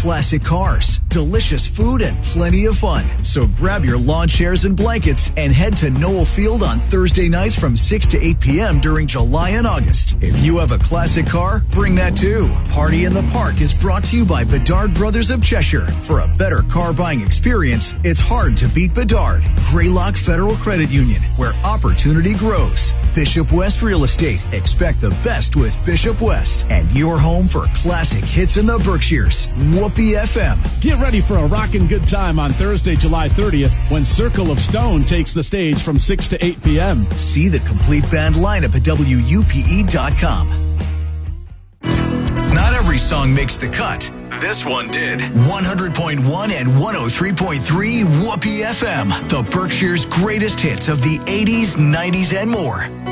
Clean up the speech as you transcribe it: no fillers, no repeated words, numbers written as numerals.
classic cars, delicious food, and plenty of fun. So grab your lawn chairs and blankets and head to Knoll Field on Thursday nights from 6 to 8 p.m. during July and August. If you have a classic car, bring that too. Party in the Park is brought to you by Bedard Brothers of Cheshire. For a better car buying experience, it's hard to beat Bedard. Greylock Federal Credit Union, where opportunity grows. Bishop West Real Estate. Expect the best with Bishop West. And your home for classic hits in the Berkshires. Whoopee FM. Get ready for a rockin' good time on Thursday, July 30th, when Circle of Stone takes the stage from 6 to 8 p.m. See the complete band lineup at WUPE.com. Not every song makes the cut. This one did. 100.1 and 103.3 Whoopee FM. The Berkshire's greatest hits of the 80s, 90s, and more.